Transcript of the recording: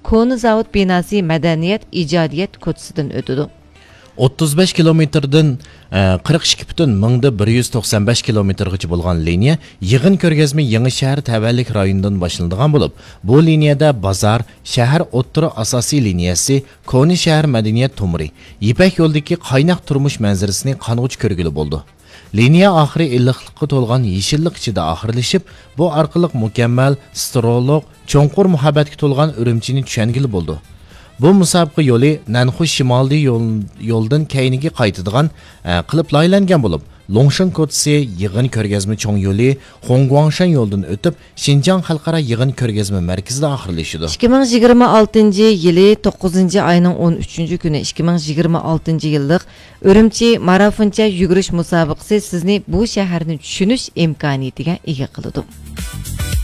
Koni zavod binosi madaniyat ijodiyat ko'chasidan o'tadi. 35 kilometrdan 42,195 kilometrgacha bo'lgan liniya yig'in ko'rgazma Yangi shahar tavallik rayonidan boshlanadigan bo'lib, bu liniyada bozor, shahar o'ttiri asosiy liniyasi, Koni shahar madaniyat tomiri, Ipak yo'ldagi qaynoq turmush manzarasini qang'uch ko'rgili bo'ldi. Liniya oxiri illiqlikqa to'lgan yeshillik ichida oxirlashib, bu orqali mukammal, strolog, cho'nqur muhabbatga to'lgan Urumchini tushangili bo'ldi. Bu musobaqa yo'li Nanxuy shimoliy yo'ldan keyiniga qaytadigan qilib loyihalangan bo'lib, Longshan ko'chasi yig'in ko'rgazma cho'ng yo'li Hongguangshan yo'ldan o'tib, Xinjiang xalqaro yig'in ko'rgazma markazida oxirlashadi. 2026-yili 9-oyning 13-kuni 2026-yillik Urumchi marafoncha yugurish musobaqasi sizni bu shaharni tushunish imkoniyatiga ega qiladi.